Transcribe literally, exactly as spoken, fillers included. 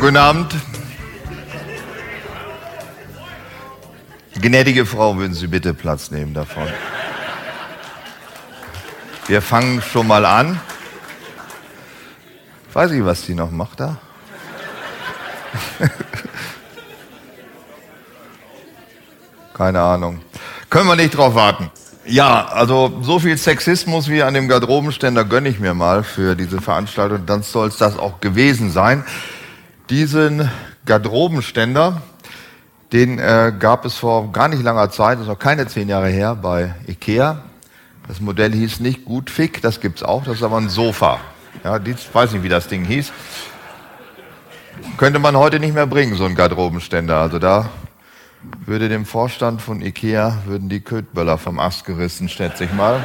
Guten Abend. Gnädige Frau, würden Sie bitte Platz nehmen davon. Wir fangen schon mal an. Weiß ich, was die noch macht da? Keine Ahnung. Können wir nicht drauf warten. Ja, also so viel Sexismus wie an dem Garderobenständer gönne ich mir mal für diese Veranstaltung. Dann soll es das auch gewesen sein. Diesen Garderobenständer, den äh, gab es vor gar nicht langer Zeit, das ist noch keine zehn Jahre her, bei Ikea. Das Modell hieß nicht Gutfick, das gibt's auch, das ist aber ein Sofa. Ja, ich weiß nicht, wie das Ding hieß. Könnte man heute nicht mehr bringen, so ein Garderobenständer. Also da würde dem Vorstand von Ikea, würden die Köttböller vom Ast gerissen, schätze ich mal.